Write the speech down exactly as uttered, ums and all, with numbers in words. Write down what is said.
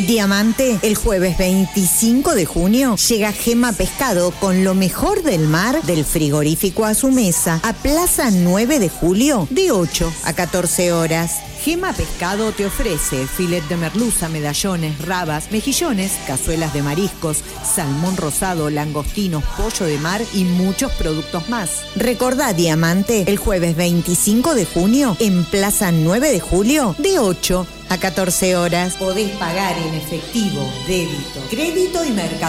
Diamante, el jueves veinticinco de junio llega Gema Pescado con lo mejor del mar del frigorífico a su mesa a Plaza nueve de julio de ocho a catorce horas. Gema Pescado te ofrece filet de merluza, medallones, rabas, mejillones, cazuelas de mariscos, salmón rosado, langostinos, pollo de mar y muchos productos más. Recordá, Diamante, el jueves veinticinco de junio en Plaza nueve de julio de ocho a catorce horas. Podés pagar en efectivo, débito, crédito y mercado